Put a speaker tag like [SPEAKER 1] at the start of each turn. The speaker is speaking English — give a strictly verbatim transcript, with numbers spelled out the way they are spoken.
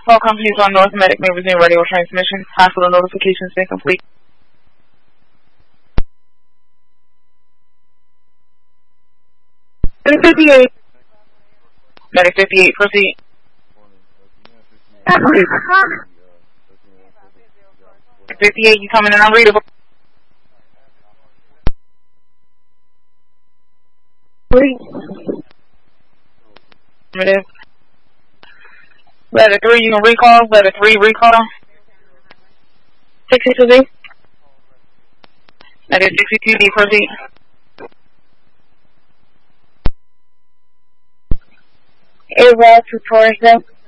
[SPEAKER 1] All companies on North Medic may resume radio transmission. Hospital notifications been complete. fifty-eight. Medic fifty-eight, proceed. fifty-eight, you coming in unreadable. Affirmative. Letter three, you can recall. Letter three, recall. sixty-two B. That is sixty-two B, proceed.
[SPEAKER 2] A-Roll to Torresville.